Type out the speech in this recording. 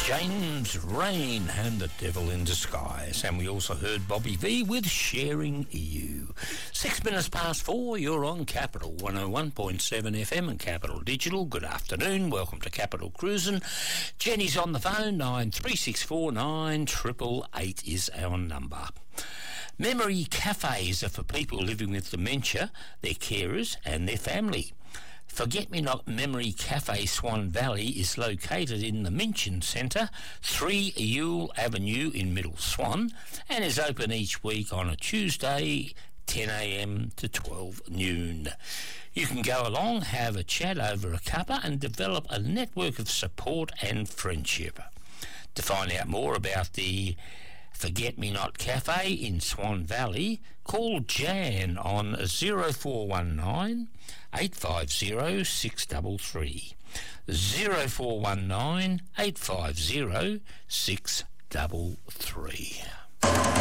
James Rain and The Devil in Disguise. And we also heard Bobby V with Sharing You. 6 minutes past 4, you're on Capital 101.7 FM and Capital Digital. Good afternoon, welcome to Capital Cruisin'. Jenny's on the phone, 9364 888 is our number. Memory cafes are for people living with dementia, their carers and their family. Forget-Me-Not Memory Cafe Swan Valley is located in the Minchin Centre, 3 Ewell Avenue in Middle Swan, and is open each week on a Tuesday, 10 a.m. to 12 noon. You can go along, have a chat over a cuppa and develop a network of support and friendship. To find out more about the Forget-Me-Not Cafe in Swan Valley, call Jan on 0419 850 633. 0419 850 633.